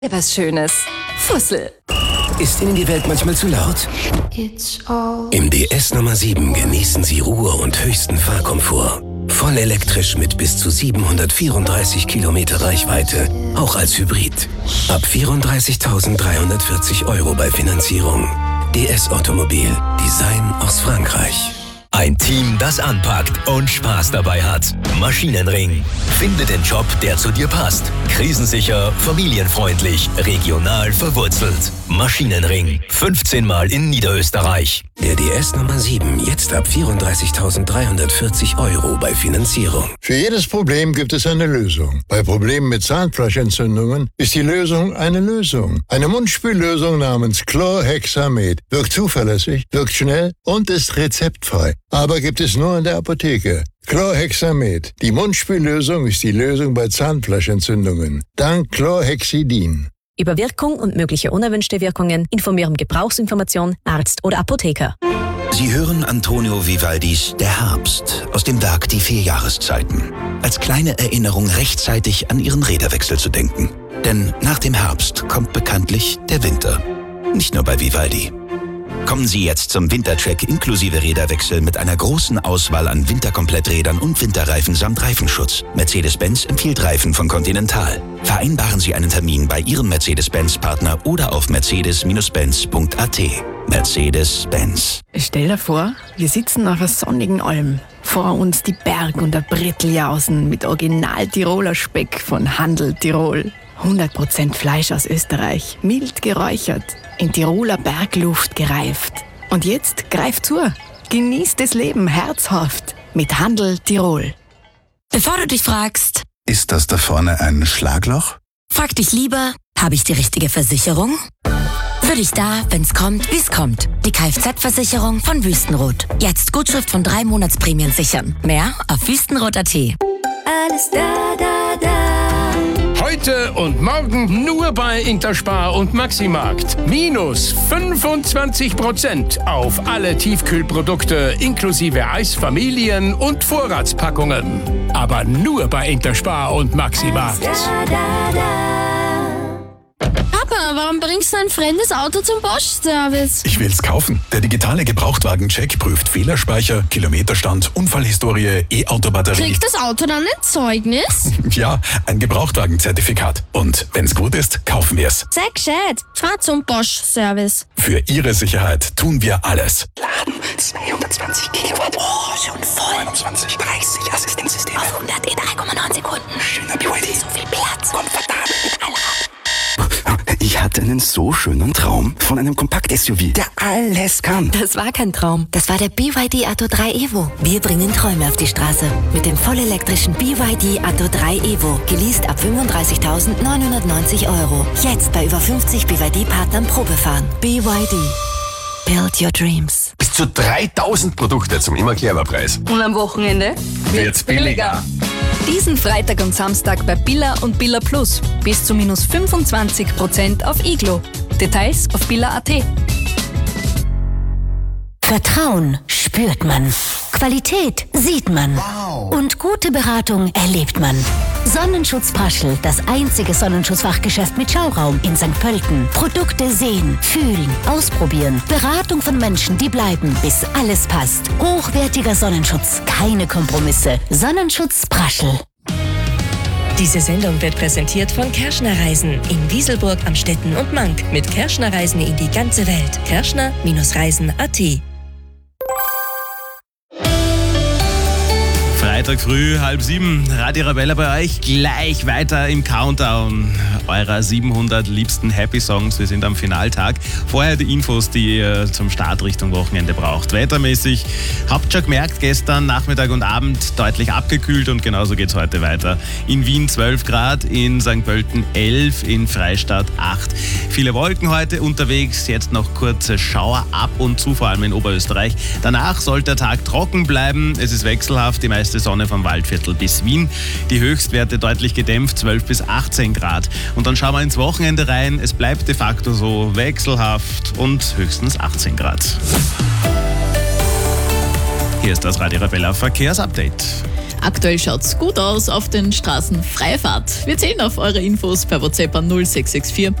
Was Schönes. Fussel. Ist Ihnen die Welt manchmal zu laut? Im DS Nummer 7 genießen Sie Ruhe und höchsten Fahrkomfort. Voll elektrisch mit bis zu 734 Kilometer Reichweite, auch als Hybrid. Ab 34.340 € bei Finanzierung. DS Automobil. Design aus Frankreich. Ein Team, das anpackt und Spaß dabei hat. Maschinenring. Finde den Job, der zu dir passt. Krisensicher, familienfreundlich, regional verwurzelt. Maschinenring. 15 Mal in Niederösterreich. Der DS Nummer 7, jetzt ab 34.340 € bei Finanzierung. Für jedes Problem gibt es eine Lösung. Bei Problemen mit Zahnfleischentzündungen ist die Lösung eine Lösung. Eine Mundspüllösung namens Chlorhexamet. Wirkt zuverlässig, wirkt schnell und ist rezeptfrei. Aber gibt es nur in der Apotheke. Chlorhexamet. Die Mundspüllösung ist die Lösung bei Zahnfleischentzündungen. Dank Chlorhexidin. Über Wirkung und mögliche unerwünschte Wirkungen informieren Gebrauchsinformation, Arzt oder Apotheker. Sie hören Antonio Vivaldis Der Herbst aus dem Werk Die 4 Jahreszeiten. Als kleine Erinnerung rechtzeitig an Ihren Räderwechsel zu denken. Denn nach dem Herbst kommt bekanntlich der Winter. Nicht nur bei Vivaldi. Kommen Sie jetzt zum Wintercheck inklusive Räderwechsel mit einer großen Auswahl an Winterkompletträdern und Winterreifen samt Reifenschutz. Mercedes-Benz empfiehlt Reifen von Continental. Vereinbaren Sie einen Termin bei Ihrem Mercedes-Benz-Partner oder auf mercedes-benz.at. Mercedes-Benz. Stell dir vor, wir sitzen auf einer sonnigen Alm. Vor uns die Berg- und der Bretteljausen mit Original-Tiroler Speck von Handel Tirol. 100% Fleisch aus Österreich, mild geräuchert, in Tiroler Bergluft gereift. Und jetzt greif zu, genieß das Leben herzhaft mit Handel Tirol. Bevor du dich fragst, ist das da vorne ein Schlagloch? Frag dich lieber, habe ich die richtige Versicherung? Für dich da, wenn's kommt, wie's kommt. Die Kfz-Versicherung von Wüstenrot. Jetzt Gutschrift von 3 Monatsprämien sichern. Mehr auf wüstenrot.at. Alles da, da, da. Heute und morgen nur bei Interspar und Maximarkt. Minus 25% auf alle Tiefkühlprodukte inklusive Eisfamilien und Vorratspackungen. Aber nur bei Interspar und Maximarkt. Papa, warum bringst du ein fremdes Auto zum Bosch-Service? Ich will's kaufen. Der digitale Gebrauchtwagen-Check prüft Fehlerspeicher, Kilometerstand, Unfallhistorie, E-Auto-Batterie. Kriegt das Auto dann ein Zeugnis? Ja, ein Gebrauchtwagenzertifikat. Und wenn's gut ist, kaufen wir's. Sehr gescheit. Fahr zum Bosch-Service. Für Ihre Sicherheit tun wir alles. Laden 220 Kilowatt. Oh, schon voll. 29, 30 Assistenzsysteme. Auf 100 in 3,9 Sekunden. Schöner BYD. So viel Platz. Komfortabel mit Allrad. Ich hatte einen so schönen Traum von einem Kompakt-SUV, der alles kann. Das war kein Traum. Das war der BYD Atto 3 Evo. Wir bringen Träume auf die Straße. Mit dem vollelektrischen BYD Atto 3 Evo. Geleast ab 35.990 €. Jetzt bei über 50 BYD-Partnern Probefahren. BYD. Build your dreams. Bis zu 3.000 Produkte zum immer Preis. Und am Wochenende wird's billiger. Diesen Freitag und Samstag bei Billa und Billa Plus. Bis zu minus 25% auf Iglo. Details auf billa.at. Vertrauen spürt man. Qualität sieht man. Und gute Beratung erlebt man. Sonnenschutz Praschl, das einzige Sonnenschutzfachgeschäft mit Schauraum in St. Pölten. Produkte sehen, fühlen, ausprobieren. Beratung von Menschen, die bleiben, bis alles passt. Hochwertiger Sonnenschutz, keine Kompromisse. Sonnenschutz Praschl. Diese Sendung wird präsentiert von Kerschner Reisen in Wieselburg, Amstetten und Mank. Mit Kerschner Reisen in die ganze Welt. Kerschner-Reisen.at. Freitag früh, 6:30, Radio Arabella bei euch. Gleich weiter im Countdown eurer 700 liebsten Happy Songs. Wir sind am Finaltag. Vorher die Infos, die ihr zum Start Richtung Wochenende braucht. Wettermäßig, habt schon gemerkt, gestern Nachmittag und Abend deutlich abgekühlt und genauso geht's heute weiter. In Wien 12 Grad, in St. Pölten 11, in Freistadt 8. Viele Wolken heute unterwegs, jetzt noch kurze Schauer ab und zu, vor allem in Oberösterreich. Danach soll der Tag trocken bleiben. Es ist wechselhaft, die meiste Sonne vom Waldviertel bis Wien. Die Höchstwerte deutlich gedämpft, 12 bis 18 Grad. Und dann schauen wir ins Wochenende rein. Es bleibt de facto so wechselhaft und höchstens 18 Grad. Hier ist das Radio Arabella Verkehrsupdate. Aktuell schaut's gut aus auf den Straßen. Freie Fahrt. Wir zählen auf eure Infos per WhatsApp an 0664